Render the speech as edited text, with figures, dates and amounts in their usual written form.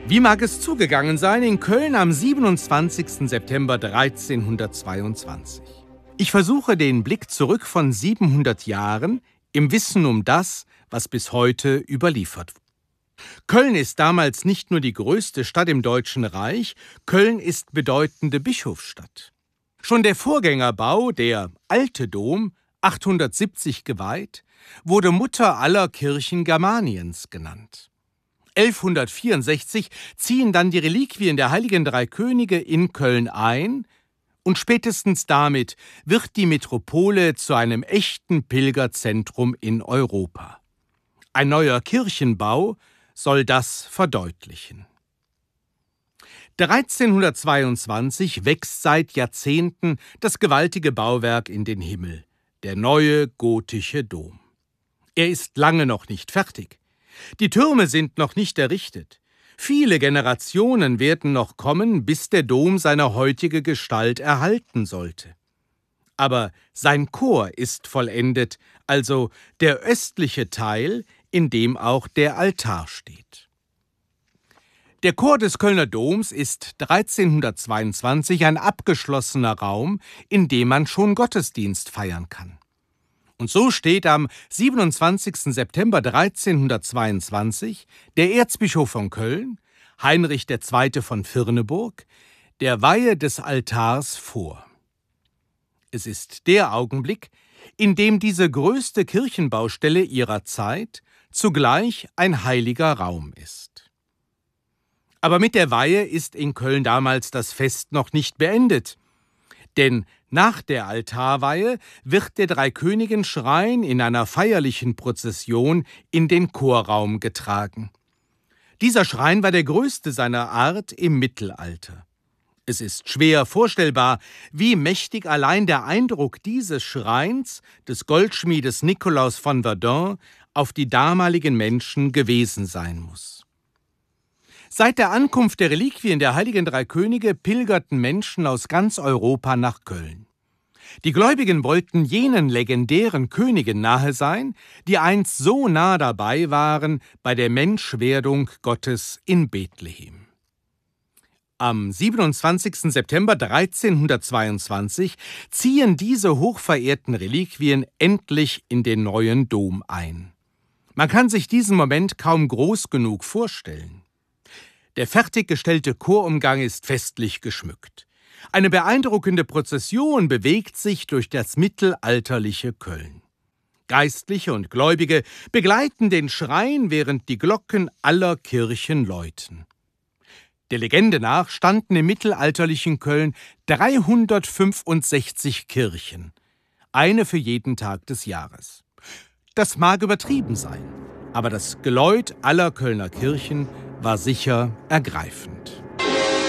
Wie mag es zugegangen sein in Köln am 27. September 1322? Ich versuche den Blick zurück von 700 Jahren im Wissen um das, was bis heute überliefert wurde. Köln ist damals nicht nur die größte Stadt im Deutschen Reich, Köln ist bedeutende Bischofsstadt. Schon der Vorgängerbau, der Alte Dom, 870 geweiht, wurde Mutter aller Kirchen Germaniens genannt. 1164 ziehen dann die Reliquien der Heiligen Drei Könige in Köln ein und spätestens damit wird die Metropole zu einem echten Pilgerzentrum in Europa. Ein neuer Kirchenbau soll das verdeutlichen. 1322 wächst seit Jahrzehnten das gewaltige Bauwerk in den Himmel, der neue gotische Dom. Er ist lange noch nicht fertig. Die Türme sind noch nicht errichtet. Viele Generationen werden noch kommen, bis der Dom seine heutige Gestalt erhalten sollte. Aber sein Chor ist vollendet, also der östliche Teil, in dem auch der Altar steht. Der Chor des Kölner Doms ist 1322 ein abgeschlossener Raum, in dem man schon Gottesdienst feiern kann. Und so steht am 27. September 1322 der Erzbischof von Köln, Heinrich II. Von Virneburg, der Weihe des Altars vor. Es ist der Augenblick, in dem diese größte Kirchenbaustelle ihrer Zeit zugleich ein heiliger Raum ist. Aber mit der Weihe ist in Köln damals das Fest noch nicht beendet. Denn nach der Altarweihe wird der Dreikönigen-Schrein in einer feierlichen Prozession in den Chorraum getragen. Dieser Schrein war der größte seiner Art im Mittelalter. Es ist schwer vorstellbar, wie mächtig allein der Eindruck dieses Schreins, des Goldschmiedes Nikolaus von Verdun, auf die damaligen Menschen gewesen sein muss. Seit der Ankunft der Reliquien der Heiligen Drei Könige pilgerten Menschen aus ganz Europa nach Köln. Die Gläubigen wollten jenen legendären Königen nahe sein, die einst so nah dabei waren bei der Menschwerdung Gottes in Bethlehem. Am 27. September 1322 ziehen diese hochverehrten Reliquien endlich in den neuen Dom ein. Man kann sich diesen Moment kaum groß genug vorstellen. Der fertiggestellte Chorumgang ist festlich geschmückt. Eine beeindruckende Prozession bewegt sich durch das mittelalterliche Köln. Geistliche und Gläubige begleiten den Schrein, während die Glocken aller Kirchen läuten. Der Legende nach standen im mittelalterlichen Köln 365 Kirchen, eine für jeden Tag des Jahres. Das mag übertrieben sein, aber das Geläut aller Kölner Kirchen war sicher ergreifend.